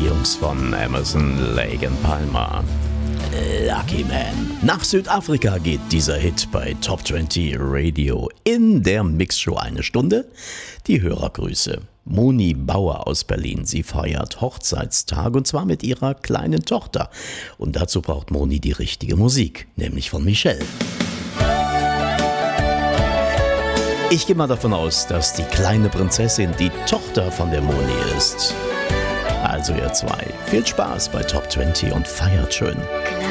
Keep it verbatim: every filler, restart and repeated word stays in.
Jungs von Emerson, Lake and Palmer. Lucky Man. Nach Südafrika geht dieser Hit bei Top zwanzig Radio in der Mixshow eine Stunde. Die Hörergrüße. Moni Bauer aus Berlin. Sie feiert Hochzeitstag und zwar mit ihrer kleinen Tochter. Und dazu braucht Moni die richtige Musik, nämlich von Michelle. Ich gehe mal davon aus, dass die kleine Prinzessin die Tochter von der Moni ist. Also ihr zwei, viel Spaß bei Top zwanzig und feiert schön. Klar.